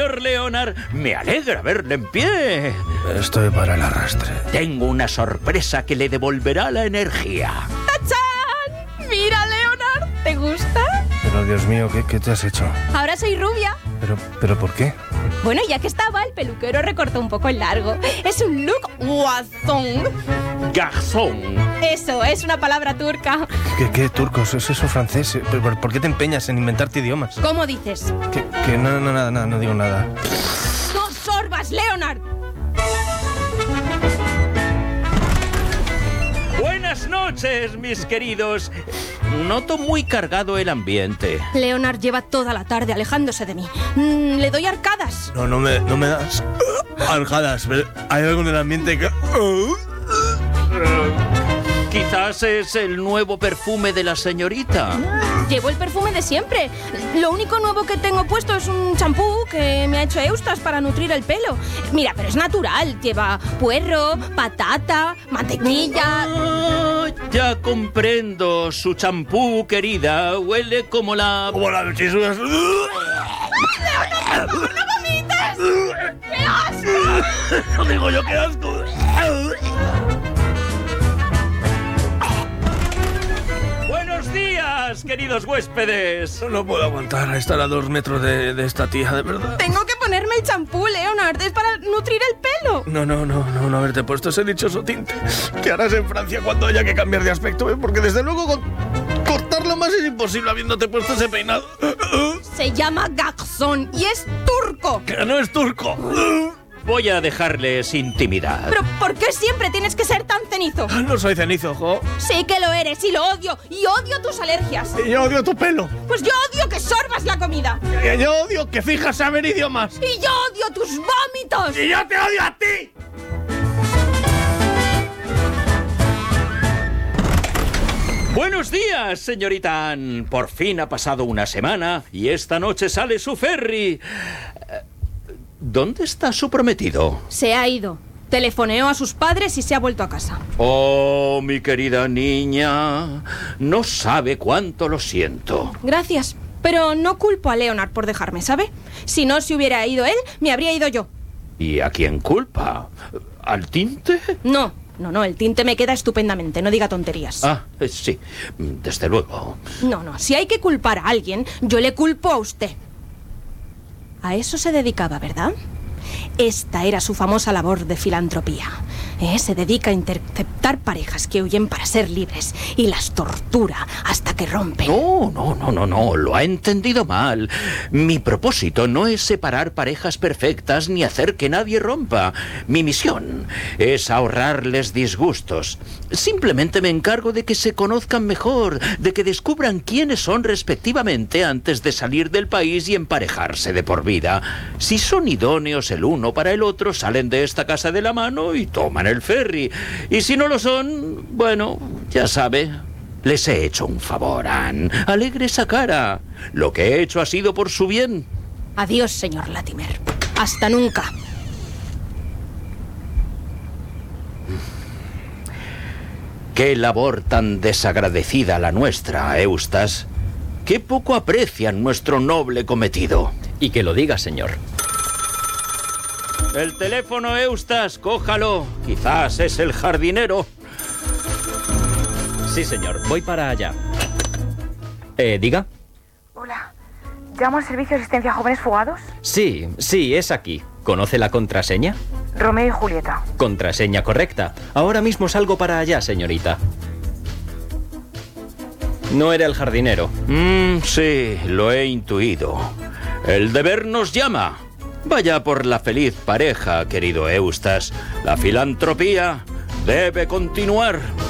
señor Leonard. Me alegra verle en pie. Estoy para el arrastre. Tengo una sorpresa que le devolverá la energía. ¡Tachán! Mira, Leonard, ¿te gusta? Pero Dios mío, ¿qué te has hecho? Ahora soy rubia. ¿Pero por qué? Bueno, ya que estaba, el peluquero recortó un poco el largo. Es un look guasón. Garzón. Eso, es una palabra turca. ¿Qué turcos? ¿Es eso francés? ¿Por qué te empeñas en inventarte idiomas? ¿Cómo dices? No, nada, no digo nada. ¡No sorbas, Leonard! Buenas noches, mis queridos. Noto muy cargado el ambiente. Leonard lleva toda la tarde alejándose de mí. Le doy arcadas. No me das arcadas, pero hay algo en el ambiente que... Quizás es el nuevo perfume de la señorita. Llevo el perfume de siempre. Lo único nuevo que tengo puesto es un champú que me ha hecho Eustas para nutrir el pelo. Mira, pero es natural. Lleva puerro, patata, mantequilla... Ya comprendo. Su champú, querida, huele como la... Como la chisuras. ¡No vomites! ¡Qué asco! No digo yo, qué asco. ¡Buenos días, queridos huéspedes! No puedo aguantar a estar a 2 metros de esta tía, de verdad. Tengo que ponerme el champú, Leonard. Es para nutrir el pelo. No haberte puesto ese dichoso tinte. ¿Qué harás en Francia cuando haya que cambiar de aspecto? Porque desde luego cortarlo más es imposible habiéndote puesto ese peinado. Se llama Garzón y es turco. ¡Que no es turco! Voy a dejarles intimidad. ¿Pero por qué siempre tienes que ser tan cenizo? No soy cenizo, jo. Sí que lo eres y lo odio. Y odio tus alergias. Y yo odio tu pelo. Pues yo odio que sorbas la comida. Y yo odio que fijas saber idiomas. Y yo odio tus vómitos. Y yo te odio a ti. Buenos días, señorita Ann. Por fin ha pasado una semana y esta noche sale su ferry. ¿Dónde está su prometido? Se ha ido. Telefoneó a sus padres y se ha vuelto a casa. Oh, mi querida niña. No sabe cuánto lo siento. Gracias. Pero no culpo a Leonard por dejarme, ¿sabe? Si no se hubiera ido él, me habría ido yo. ¿Y a quién culpa? ¿Al tinte? No, el tinte me queda estupendamente, no diga tonterías. Sí, desde luego. No, si hay que culpar a alguien, yo le culpo a usted. A eso se dedicaba, ¿verdad? Esta era su famosa labor de filantropía. Se dedica a interceptar parejas que huyen para ser libres y las tortura hasta que rompen. No, lo ha entendido mal. Mi propósito no es separar parejas perfectas ni hacer que nadie rompa. Mi misión es ahorrarles disgustos. Simplemente me encargo de que se conozcan mejor, de que descubran quiénes son respectivamente antes de salir del país y emparejarse de por vida. Si son idóneos el uno para el otro, salen de esta casa de la mano y toman el ferry. Y si no lo son, bueno, ya sabe, les he hecho un favor, Ann. Alegre esa cara. Lo que he hecho ha sido por su bien. Adiós, señor Latimer. Hasta nunca. Qué labor tan desagradecida la nuestra, Eustas. Qué poco aprecian nuestro noble cometido. Y que lo diga, señor. El teléfono, Eustas, cójalo. Quizás es el jardinero. Sí, señor, voy para allá. ¿Diga? Hola, ¿llamo al servicio de asistencia a jóvenes fugados? Sí, es aquí. ¿Conoce la contraseña? Romeo y Julieta. Contraseña correcta. Ahora mismo salgo para allá, señorita. No era el jardinero. Sí, lo he intuido. El deber nos llama. Vaya por la feliz pareja, querido Eustas. La filantropía debe continuar.